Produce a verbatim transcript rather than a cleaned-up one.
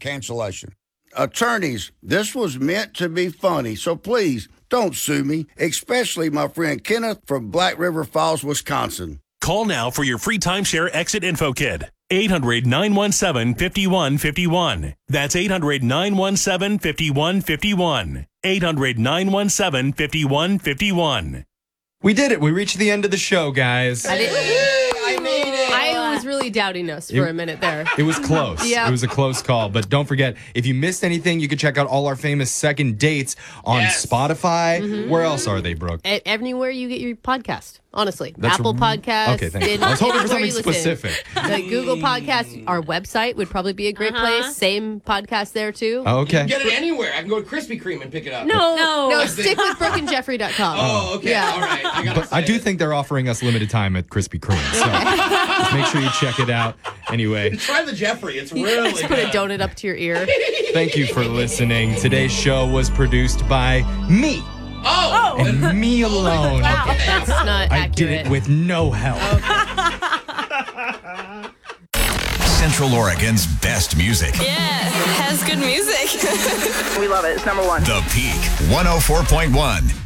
cancellation. Attorneys, this was meant to be funny, so please don't sue me, especially my friend Kenneth from Black River Falls, Wisconsin. Call now for your free timeshare exit info kit. eight hundred, nine one seven, five one five one. That's eight hundred, nine one seven, five one five one. eight hundred, nine one seven, five one five one. We did it. We reached the end of the show, guys. I, didn't, I made it. I was really doubting us for It- a minute there. It was close. Yeah. It was a close call. But don't forget, if you missed anything, you can check out all our famous second dates on Yes. Spotify. Mm-hmm. Where else are they, Brooke? E- Everywhere you get your podcast, honestly. That's Apple r- Podcasts. Okay, thank you. and I was hoping for anywhere something you listen. specific. The Google Podcast, our website would probably be a great Uh-huh. place. Same podcast there, too. Oh, You can okay. get it anywhere. I can go to Krispy Kreme and pick it up. No, No. no, stick with brooke and jeffrey dot com. Oh, okay. Yeah. All right. I, gotta But I say do it. think they're offering us limited time at Krispy Kreme. So just make sure you check it out. Anyway, Try the Jeffrey. It's really Just put a good. donut up to your ear. thank you for listening. Today's show was produced by me Oh! and me alone. That's not I accurate. did it with no help. Central Oregon's best music. Yeah, has good music. We love it. It's number one. The Peak one oh four point one.